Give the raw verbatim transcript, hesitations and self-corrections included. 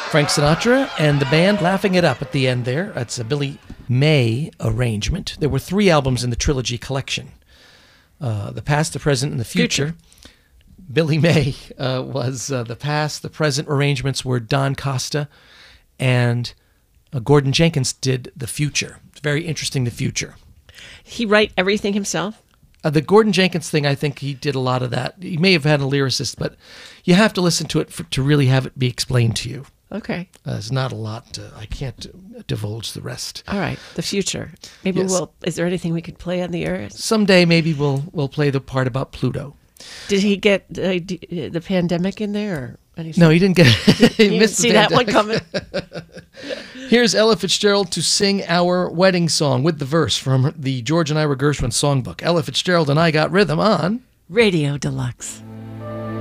Frank Sinatra and the band laughing it up at the end there. That's a Billy May arrangement. There were three albums in the trilogy collection. Uh, the Past, the Present, and the Future. future. Billy May uh, was uh, the past. The present arrangements were Don Costa, and uh, Gordon Jenkins did the future. It's very interesting, the future. He write everything himself? Uh, the Gordon Jenkins thing, I think he did a lot of that. He may have had a lyricist, but you have to listen to it for, to really have it be explained to you. Okay. Uh, there's not a lot. To, I can't uh, divulge the rest. All right. The future. Maybe Yes. we'll. Is there anything we could play on the air? Someday maybe we'll we'll play the part about Pluto. Did he get uh, d- the pandemic in there? Or anything? No, he didn't get. he You didn't missed see the that one pandemic. coming. Here's Ella Fitzgerald to sing our wedding song with the verse from the George and Ira Gershwin songbook. Ella Fitzgerald and I Got Rhythm on Radio Deluxe.